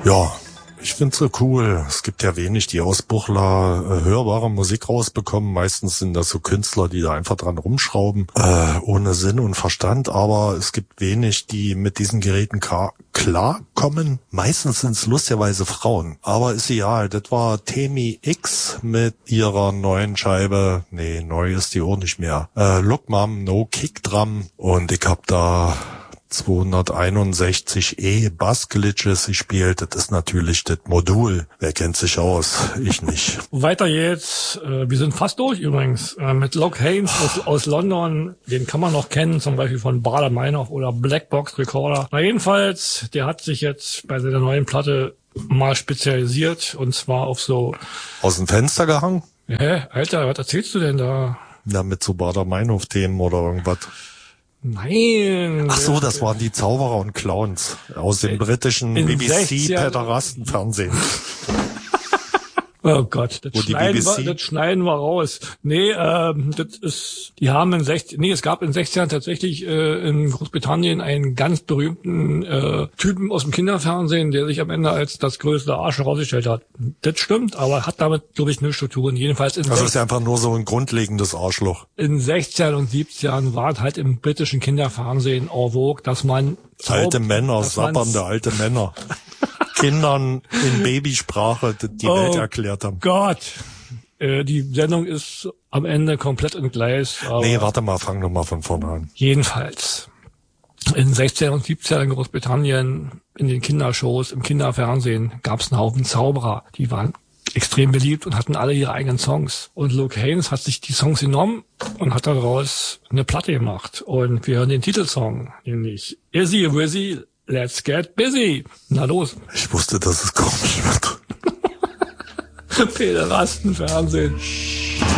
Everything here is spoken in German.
Ja, ich find's so cool. Es gibt ja wenig, die aus Buchla hörbare Musik rausbekommen. Meistens sind das so Künstler, die da einfach dran rumschrauben, ohne Sinn und Verstand. Aber es gibt wenig, die mit diesen Geräten klarkommen. Meistens sind's lustigerweise Frauen. Aber ist egal. Das war Temi X mit ihrer neuen Scheibe. Nee, neu ist die auch nicht mehr. Look Mom, No Kick Drum. Und ich hab da 261E Bass-Glitches gespielt. Das ist natürlich das Modul. Wer kennt sich aus? Ich nicht. Weiter geht's. Wir sind fast durch übrigens. Mit Locke Haynes aus London. Den kann man noch kennen, zum Beispiel von Bader Meinhof oder Blackbox Recorder. Na jedenfalls, der hat sich jetzt bei seiner neuen Platte mal spezialisiert. Und zwar auf so... Aus dem Fenster gehangen? Hä? Alter, was erzählst du denn da? Ja, mit so Bader Meinhof-Themen oder irgendwas. Nein. Ach so, das waren die Zauberer und Clowns aus dem britischen BBC-Pederasten-Fernsehen. Oh Gott, das schneiden wir raus. Nee, es gab in 60 Jahren tatsächlich in Großbritannien einen ganz berühmten Typen aus dem Kinderfernsehen, der sich am Ende als das größte Arsch herausgestellt hat. Das stimmt, aber hat damit, glaube ich, nichts zu tun. Jedenfalls das ist einfach nur so ein grundlegendes Arschloch. In 60ern und 70ern war es halt im britischen Kinderfernsehen en vogue, dass man alte Männer, sabbernde alte Männer. Kindern in Babysprache die Welt erklärt haben. Gott, die Sendung ist am Ende komplett entgleist. Nee, warte mal, fang doch mal von vorne an. Jedenfalls, in 16 und 17 in Großbritannien, in den Kindershows, im Kinderfernsehen, gab es einen Haufen Zauberer. Die waren extrem beliebt und hatten alle ihre eigenen Songs. Und Luke Haynes hat sich die Songs genommen und hat daraus eine Platte gemacht. Und wir hören den Titelsong, nämlich Izzy Wizzy, Let's Get Busy. Na los. Ich wusste, dass es komisch wird. Pederastenfernsehen.